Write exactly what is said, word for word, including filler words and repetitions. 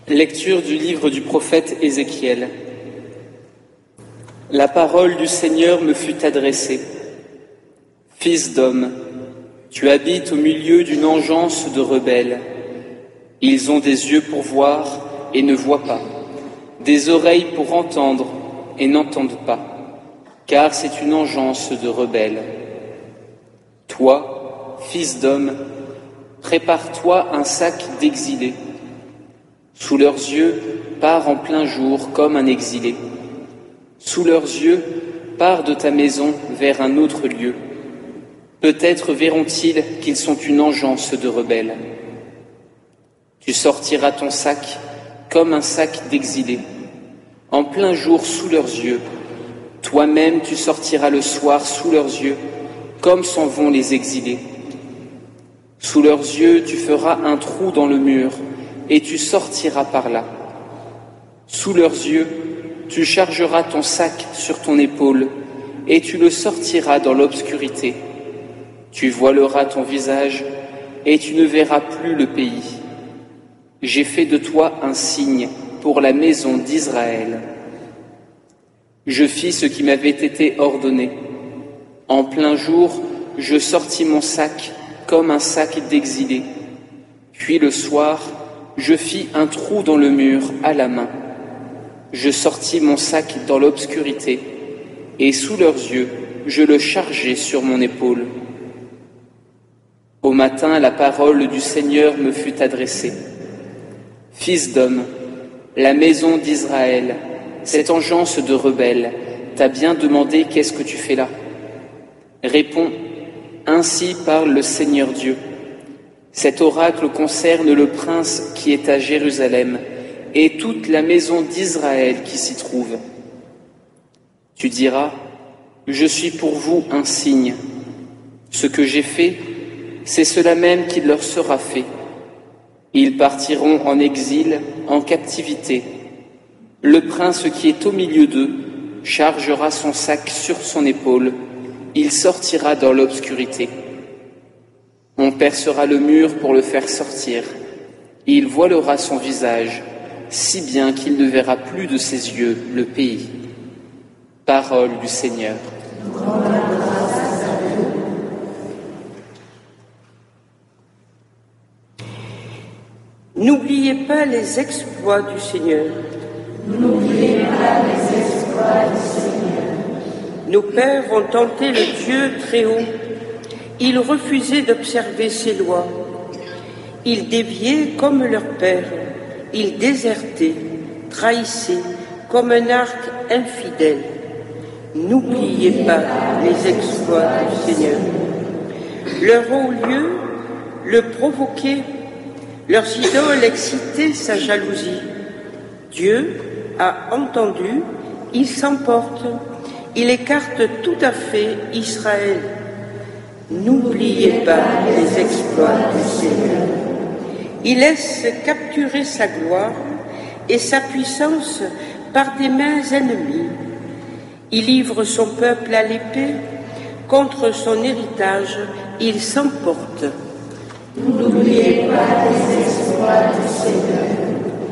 Lecture du livre du prophète Ézéchiel. La parole du Seigneur me fut adressée. Fils d'homme, tu habites au milieu d'une engeance de rebelles. Ils ont des yeux pour voir et ne voient pas, des oreilles pour entendre et n'entendent pas, car c'est une engeance de rebelles. Toi, fils d'homme, prépare-toi un sac d'exilés. Sous leurs yeux, pars en plein jour comme un exilé. Sous leurs yeux, pars de ta maison vers un autre lieu. Peut-être verront-ils qu'ils sont une engeance de rebelles. Tu sortiras ton sac comme un sac d'exilés. En plein jour sous leurs yeux, toi-même tu sortiras le soir sous leurs yeux, comme s'en vont les exilés. Sous leurs yeux, tu feras un trou dans le mur, et tu sortiras par là. Sous leurs yeux, tu chargeras ton sac sur ton épaule, et tu le sortiras dans l'obscurité. Tu voileras ton visage, et tu ne verras plus le pays. J'ai fait de toi un signe pour la maison d'Israël. Je fis ce qui m'avait été ordonné. En plein jour, je sortis mon sac comme un sac d'exilés. Puis le soir, je fis un trou dans le mur à la main. Je sortis mon sac dans l'obscurité, et sous leurs yeux, je le chargeai sur mon épaule. Au matin, la parole du Seigneur me fut adressée. Fils d'homme, la maison d'Israël, cette engeance de rebelles, t'a bien demandé qu'est-ce que tu fais là? Réponds, ainsi parle le Seigneur Dieu. Cet oracle concerne le prince qui est à Jérusalem et toute la maison d'Israël qui s'y trouve. Tu diras, je suis pour vous un signe. Ce que j'ai fait, c'est cela même qui leur sera fait. Ils partiront en exil, en captivité. Le prince qui est au milieu d'eux chargera son sac sur son épaule. Il sortira dans l'obscurité. On percera le mur pour le faire sortir. Il voilera son visage, si bien qu'il ne verra plus de ses yeux le pays. Parole du Seigneur. N'oubliez pas les exploits du Seigneur. N'oubliez pas les exploits du Seigneur. Nos pères ont tenté le Dieu très haut. Ils refusaient d'observer ses lois. Ils déviaient comme leur père. Ils désertaient, trahissaient comme un arc infidèle. N'oubliez pas les exploits du Seigneur. Leur haut lieu le provoquait. Leurs idoles excitaient sa jalousie. Dieu a entendu, il s'emporte, il écarte tout à fait Israël. N'oubliez pas les exploits du Seigneur. Il laisse capturer sa gloire et sa puissance par des mains ennemies. Il livre son peuple à l'épée, contre son héritage, il s'emporte. N'oubliez pas les exploits du Seigneur.